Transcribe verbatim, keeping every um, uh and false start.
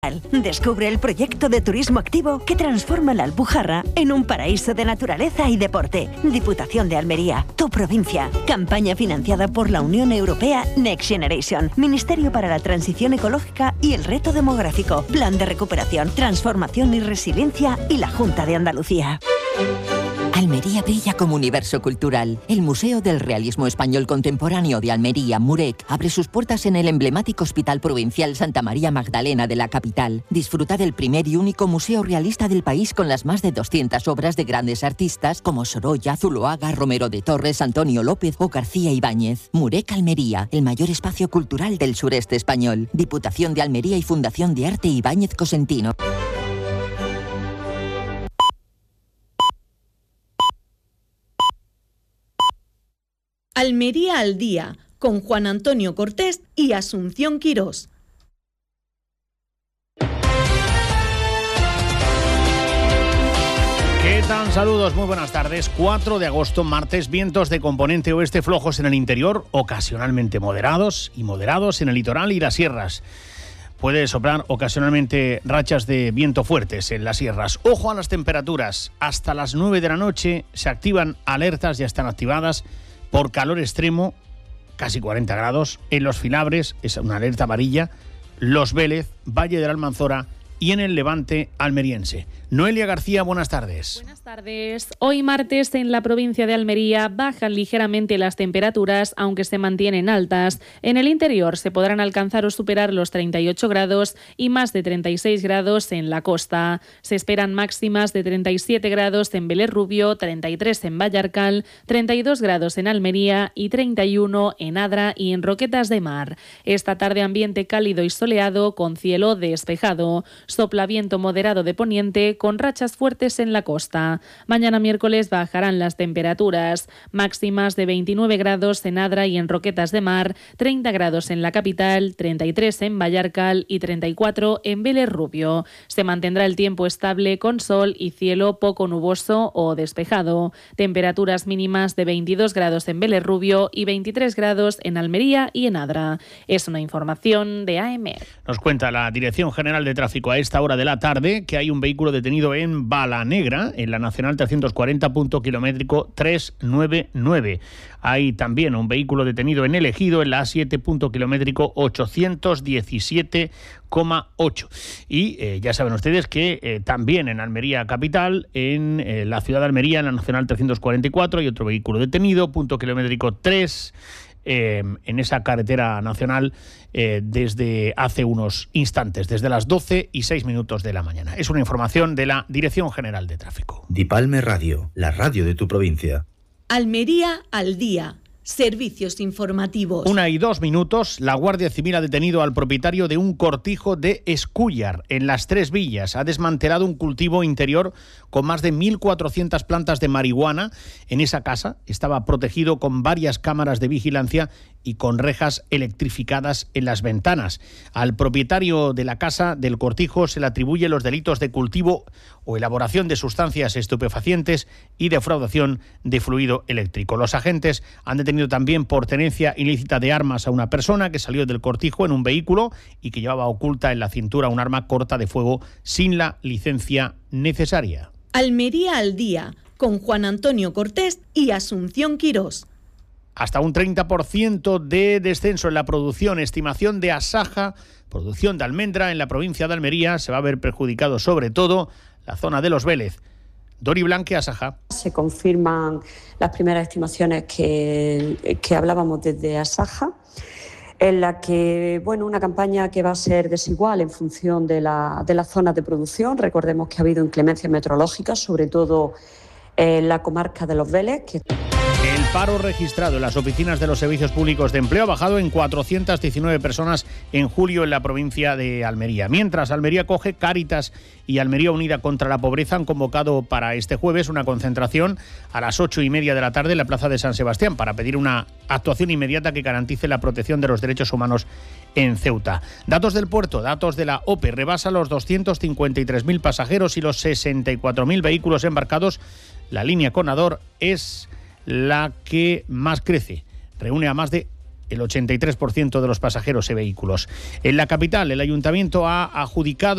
Descubre el proyecto de turismo activo que transforma la Alpujarra en un paraíso de naturaleza y deporte. Diputación de Almería, tu provincia. Campaña financiada por la Unión Europea Next Generation, Ministerio para la Transición Ecológica y el Reto Demográfico, Plan de Recuperación, Transformación y Resiliencia y la Junta de Andalucía. Almería brilla como universo cultural. El Museo del Realismo Español Contemporáneo de Almería, MUREC, abre sus puertas en el emblemático Hospital Provincial Santa María Magdalena de la capital. Disfruta del primer y único museo realista del país con las más de doscientas obras de grandes artistas como Sorolla, Zuloaga, Romero de Torres, Antonio López o García Ibáñez. MUREC Almería, el mayor espacio cultural del sureste español. Diputación de Almería y Fundación de Arte Ibáñez Cosentino. Almería al día, con Juan Antonio Cortés y Asunción Quirós. ¿Qué tal? Saludos, muy buenas tardes. cuatro de agosto, martes, vientos de componente oeste flojos en el interior, ocasionalmente moderados y moderados en el litoral y las sierras. Puede soplar ocasionalmente rachas de viento fuertes en las sierras. Ojo a las temperaturas. Hasta las nueve de la noche se activan alertas, ya están activadas, por calor extremo, casi cuarenta grados, en los Filabres, es una alerta amarilla, Los Vélez, Valle de la Almanzora y en el Levante almeriense. Noelia García, buenas tardes. Buenas tardes. Hoy martes en la provincia de Almería bajan ligeramente las temperaturas, aunque se mantienen altas. En el interior se podrán alcanzar o superar los treinta y ocho grados y más de treinta y seis grados en la costa. Se esperan máximas de treinta y siete grados en Vélez Rubio, treinta y tres en Vallarcal, treinta y dos grados en Almería y treinta y uno en Adra y en Roquetas de Mar. Esta tarde ambiente cálido y soleado con cielo despejado. Sopla viento moderado de poniente con rachas fuertes en la costa. Mañana miércoles bajarán las temperaturas, máximas de veintinueve grados en Adra y en Roquetas de Mar, treinta grados en la capital, treinta y tres en Vallarcal y treinta y cuatro en Vélez Rubio. Se mantendrá el tiempo estable con sol y cielo poco nuboso o despejado. Temperaturas mínimas de veintidós grados en Vélez Rubio y veintitrés grados en Almería y en Adra. Es una información de A M. Nos cuenta la Dirección General de Tráfico a esta hora de la tarde que hay un vehículo detenido en Balanegra, en la Nacional trescientos cuarenta, punto kilométrico trescientos noventa y nueve. Hay también un vehículo detenido en El Ejido, en la A siete, punto kilométrico ochocientos diecisiete coma ocho. Y eh, ya saben ustedes que eh, también en Almería capital, en eh, la ciudad de Almería, en la Nacional trescientos cuarenta y cuatro, hay otro vehículo detenido, punto kilométrico tres, Eh, en esa carretera nacional eh, desde hace unos instantes, desde las doce y seis minutos de la mañana. Es una información de la Dirección General de Tráfico. Dipalme Radio, la radio de tu provincia. Almería al día. Servicios informativos. Una y dos minutos, la Guardia Civil ha detenido al propietario de un cortijo de Escúllar, en Las Tres Villas. Ha desmantelado un cultivo interior con más de mil cuatrocientas plantas de marihuana. En esa casa estaba protegido con varias cámaras de vigilancia y con rejas electrificadas en las ventanas. Al propietario de la casa del cortijo se le atribuye los delitos de cultivo o elaboración de sustancias estupefacientes y defraudación de fluido eléctrico. Los agentes han detenido también por tenencia ilícita de armas a una persona que salió del cortijo en un vehículo y que llevaba oculta en la cintura un arma corta de fuego sin la licencia necesaria. Almería al día, con Juan Antonio Cortés y Asunción Quirós. Hasta un treinta por ciento de descenso en la producción, estimación de Asaja, producción de almendra en la provincia de Almería. Se va a ver perjudicado sobre todo la zona de Los Vélez. Dori Blanque, Asaja. Se confirman las primeras estimaciones que, que hablábamos desde Asaja, en la que, bueno, una campaña que va a ser desigual en función de la, de las zonas de producción. Recordemos que ha habido inclemencias meteorológicas, sobre todo en la comarca de Los Vélez, que... El paro registrado en las oficinas de los servicios públicos de empleo ha bajado en cuatrocientas diecinueve personas en julio en la provincia de Almería. Mientras Almería Coge, Cáritas y Almería Unida contra la Pobreza han convocado para este jueves una concentración a las ocho y media de la tarde en la plaza de San Sebastián para pedir una actuación inmediata que garantice la protección de los derechos humanos en Ceuta. Datos del puerto, datos de la O P E, rebasa los doscientos cincuenta y tres mil pasajeros y los sesenta y cuatro mil vehículos embarcados. La línea Conador es la que más crece. Reúne a más de el ochenta y tres por ciento de los pasajeros y vehículos. En la capital, el ayuntamiento ha adjudicado